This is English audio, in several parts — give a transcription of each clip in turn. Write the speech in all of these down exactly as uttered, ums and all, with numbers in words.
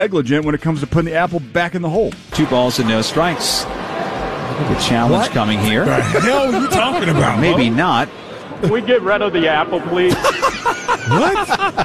negligent when it comes to putting the apple back in the hole. Two balls and no strikes. A challenge What? coming here. The hell are you talking about? Maybe Mo? not. Can we get rid of the apple, please? What?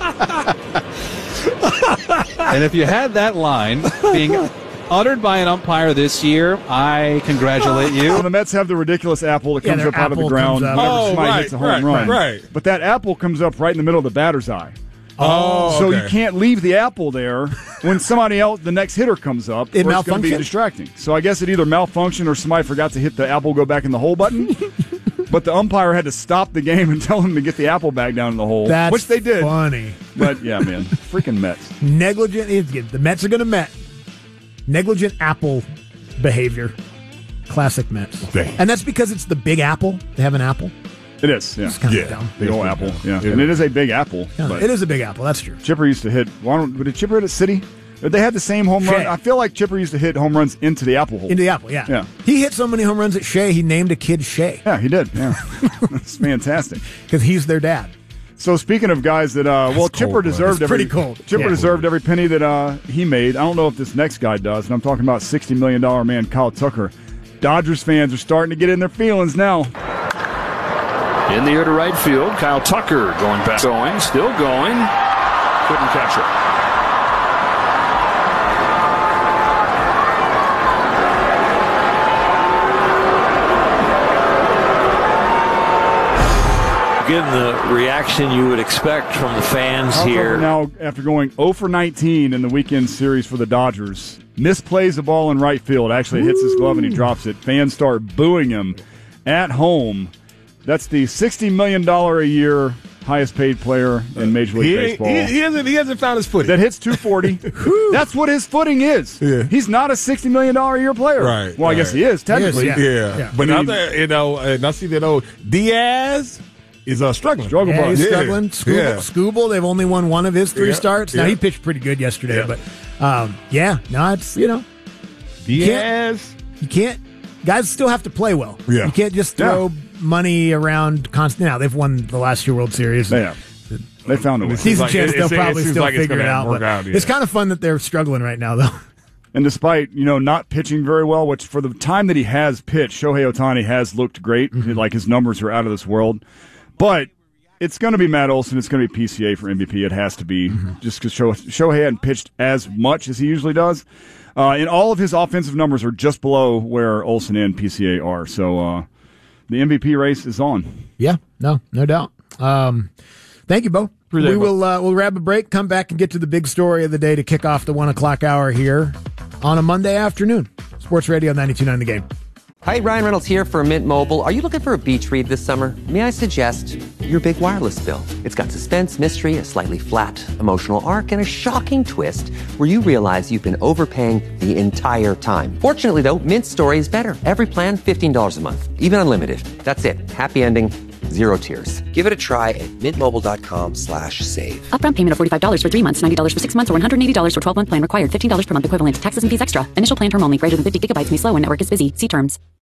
And if you had that line being uttered by an umpire this year, I congratulate you. Well, the Mets have the ridiculous apple that Yeah, comes their up out of the apple ground comes up. whenever Oh, somebody right, hits a home right, run. right. But that apple comes up right in the middle of the batter's eye. Oh, So okay. you can't leave the apple there when somebody else, the next hitter comes up. It or it's going to be malfunctioned? distracting. So I guess it either malfunctioned or somebody forgot to hit the apple go back in the hole button. But the umpire had to stop the game and tell him to get the apple back down in the hole, That's which they did. funny. But yeah, man, freaking Mets. Negligent. The Mets are going to Met. Negligent apple behavior. Classic Mets. Dang. And that's because it's the Big Apple. They have an apple. It is, yeah. It's kind Yeah. of dumb. Big old apple, yeah. Yeah. And it is a big apple. Yeah, but it is a big apple. That's true. Chipper used to hit. Why don't, did Chipper hit at City? They had the same home run. Shea. I feel like Chipper used to hit home runs into the apple hole. Into the apple, yeah. Yeah. He hit so many home runs at Shea, he named a kid Shea Yeah, he did. Yeah, it's fantastic. because he's their dad. So speaking of guys that, uh, well, cold, Chipper bro. deserved It's every pretty cold. Chipper Yeah. deserved every penny that uh, he made. I don't know if this next guy does, and I'm talking about sixty million dollar man Kyle Tucker. Dodgers fans are starting to get in their feelings now. In the air to right field, Kyle Tucker going back. Going, still going. Couldn't catch it. Getting the reaction you would expect from the fans Kyle here. Tucker now, after going oh for nineteen in the weekend series for the Dodgers, misplays the ball in right field. Actually hits his glove and he drops it. Fans start booing him at home. That's the sixty million dollars a year highest paid player in Major League He, Baseball. he, he hasn't he hasn't found his footing. that hits two forty. That's what his footing is. Yeah. He's not a sixty million dollars a year player. Right, Well, I guess right. he is, technically. He is, yeah. Yeah. but I I mean- think, you know, and I see that old Diaz is uh, struggling. Struggle Yeah, bus. he's Yeah. struggling. Scooble, Yeah. Scooble, they've only won one of his three Yeah. starts. Now, Yeah. he pitched pretty good yesterday, Yeah. but um, yeah, no, it's, you know, Diaz. you can't, guys still have to play well. Yeah. You can't just Yeah. throw money around constant. Now, they've won the last year World Series. They have. They found a way. Decent like- chance it- they'll it- it probably seems still like it's figure it gonna out. work But out, yeah. it's kind of fun that they're struggling right now, though. And despite, you know, not pitching very well, which for the time that he has pitched, Shohei Ohtani has looked great. Like his numbers are out of this world. But it's going to be Matt Olson. It's going to be P C A for M V P. It has to be, just because Shohei hadn't pitched as much as he usually does. Uh, and all of his offensive numbers are just below where Olson and P C A are. So uh, the M V P race is on. Yeah, no, no doubt. Um, thank you, Bo. Appreciate we it, Bo. will uh, we'll grab a break, come back, and get to the big story of the day to kick off the one o'clock hour here on a Monday afternoon. Sports Radio ninety-two point nine The Game. Hi, Ryan Reynolds here for Mint Mobile. Are you looking for a beach read this summer? May I suggest your big wireless bill? It's got suspense, mystery, a slightly flat emotional arc, and a shocking twist where you realize you've been overpaying the entire time. Fortunately, though, Mint's story is better. Every plan, fifteen dollars a month, even unlimited. That's it. Happy ending, zero tears. Give it a try at mintmobile.com slash save. Upfront payment of forty-five dollars for three months, ninety dollars for six months, or one hundred eighty dollars for twelve-month plan required. fifteen dollars per month equivalent. Taxes and fees extra. Initial plan term only. Greater than fifty gigabytes may slow when network is busy. See terms.